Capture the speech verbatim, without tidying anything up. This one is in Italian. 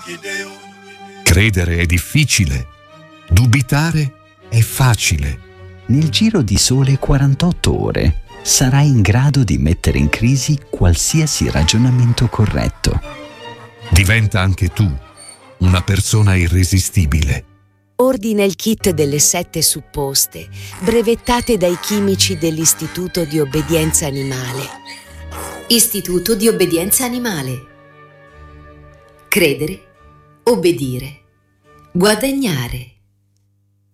Credere è difficile, dubitare è facile. Nel giro di sole quarantotto ore sarai in grado di mettere in crisi qualsiasi ragionamento corretto. Diventa anche tu una persona irresistibile. Ordina il kit delle sette supposte, brevettate dai chimici dell'Istituto di Obbedienza Animale. Istituto di Obbedienza Animale. Credere, obbedire, guadagnare.